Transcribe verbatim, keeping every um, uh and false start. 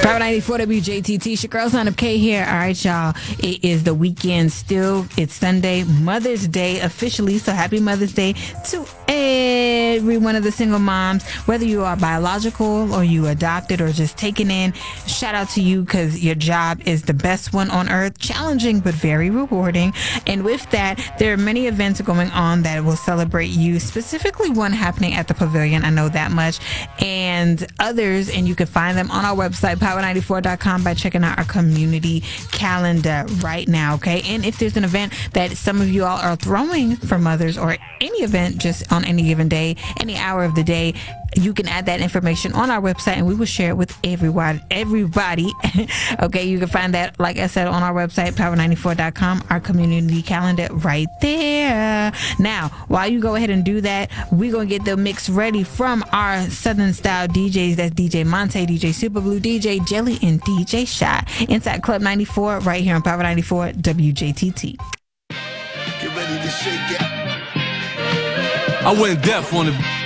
Power ninety-four W J T T. It's your girl, Sign Up K here. All right, y'all. It is the weekend still. It's Sunday, Mother's Day officially. So happy Mother's Day to every one of the single moms, whether you are biological or you adopted or just taken in. Shout out to you because your job is the best one on earth. Challenging, but very rewarding. And with that, there are many events going on that will celebrate you, specifically one happening at the Pavilion. I know that much. And others, and you can find them on our website, power ninety-four dot com, by checking out our community calendar right now, okay? And if there's an event that some of you all are throwing for mothers, or any event just on any given day, any hour of the day, you can add that information on our website and we will share it with everyone, everybody. Okay, you can find that, like I said, on our website, power ninety-four dot com, our community calendar right there. Now, while you go ahead and do that, we're going to get the mix ready from our Southern style D Js. That's D J Monte, D J Super Blue, D J Jelly, and D J Shy inside Club ninety-four right here on Power ninety-four W J T T. Get ready to shake it. I went deaf on the